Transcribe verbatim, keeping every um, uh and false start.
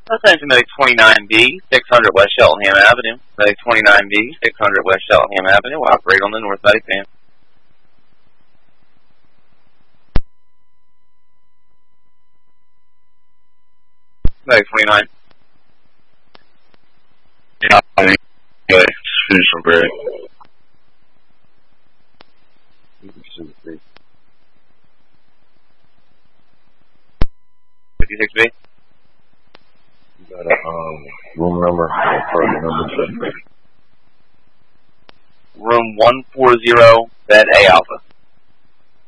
Attention, Medic twenty-nine B, six hundred West Cheltenham Avenue. Medic twenty-nine B, six hundred West Cheltenham Avenue. Will operate on the North Medic van. Medic twenty-nine. Yeah, I think yeah, finish from break. fifty-six B. You got a um, room number or apartment number? Room one forty, bed A Alpha.